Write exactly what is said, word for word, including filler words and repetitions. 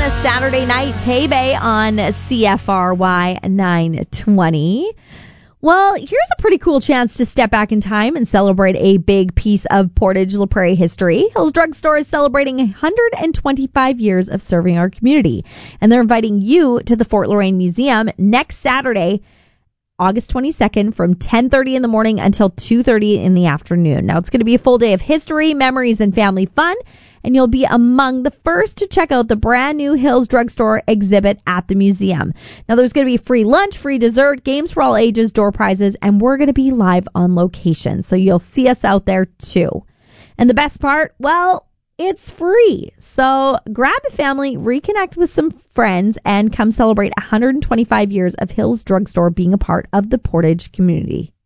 a Saturday night, Taybay on C F R Y nine twenty. Well, here's a pretty cool chance to step back in time and celebrate a big piece of Portage La Prairie history. Hills Drug Store is celebrating one hundred twenty-five years of serving our community, and they're inviting you to the Fort Loraine Museum next Saturday, August twenty-second, from ten thirty in the morning until two thirty in the afternoon. Now, it's going to be a full day of history, memories, and family fun, and you'll be among the first to check out the brand new Hills Drug Store exhibit at the museum. Now, there's going to be free lunch, free dessert, games for all ages, door prizes, and we're going to be live on location, so you'll see us out there too. And the best part, well, it's free. So grab the family, reconnect with some friends, and come celebrate one hundred twenty-five years of Hills Drug Store being a part of the Portage community.